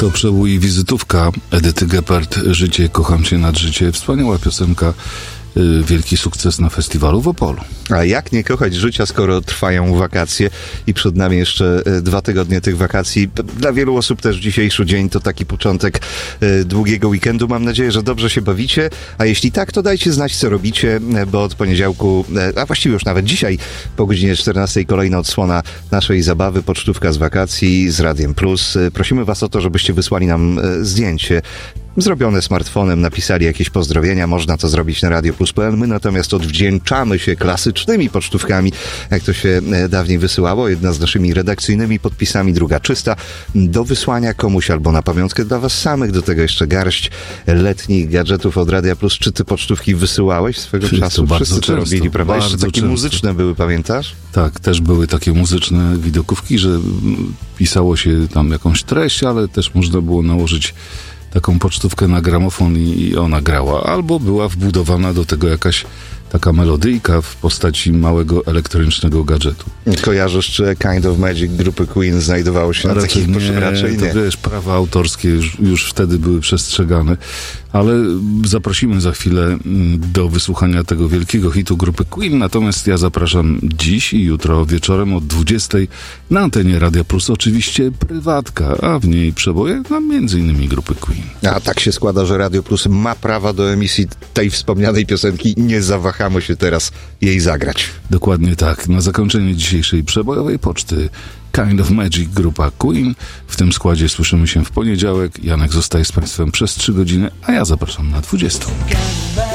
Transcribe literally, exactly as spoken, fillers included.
To przebój i wizytówka Edyty Gebhardt, Życie, kocham cię nad życie. Wspaniała piosenka, yy, wielki sukces na festiwalu w Opolu. A jak nie kochać życia, skoro trwają wakacje i przed nami jeszcze y, dwa tygodnie tych wakacji. Dla wielu osób też dzisiejszy dzień to taki początek y, długiego weekendu. Mam nadzieję, że dobrze się bawicie, a jeśli tak, to dajcie znać, co robicie, bo od poniedziałku, y, a właściwie już nawet dzisiaj po godzinie czternastej kolejna odsłona naszej zabawy, pocztówka z wakacji z Radiem Plus. Y, prosimy was o to, żebyście wysłali nam y, zdjęcie zrobione smartfonem, napisali jakieś pozdrowienia, można to zrobić na radio plus kropka p l. My natomiast odwdzięczamy się klasycznymi pocztówkami, jak to się dawniej wysyłało. Jedna z naszymi redakcyjnymi podpisami, druga czysta, do wysłania komuś albo na pamiątkę dla was samych. Do tego jeszcze garść letnich gadżetów od Radia Plus. Czy ty pocztówki wysyłałeś swego Wszyscy, czasu? bardzo Wszyscy to często, robili, prawda? bardzo Jeszcze takie często. muzyczne były, pamiętasz? Tak, też były takie muzyczne widokówki, że pisało się tam jakąś treść, ale też można było nałożyć taką pocztówkę na gramofon i ona grała. Albo była wbudowana do tego jakaś taka melodyjka w postaci małego elektronicznego gadżetu. Kojarzysz, czy Kind of Magic grupy Queen znajdowało się na takich pocztówkach? Raczej nie. To wiesz, prawa autorskie już, już wtedy były przestrzegane, ale zaprosimy za chwilę do wysłuchania tego wielkiego hitu grupy Queen, natomiast ja zapraszam dziś i jutro wieczorem od dwudziestej na antenie Radia Plus oczywiście prywatka, a w niej przeboje na między innymi grupy Queen. A tak się składa, że Radio Plus ma prawa do emisji tej wspomnianej piosenki. Nie zawahamy się teraz jej zagrać. Dokładnie tak. Na zakończenie dzisiejszej przebojowej poczty Kind of Magic, grupa Queen. W tym składzie słyszymy się w poniedziałek. Janek zostaje z państwem przez trzy godziny, a ja zapraszam na dwudziestą.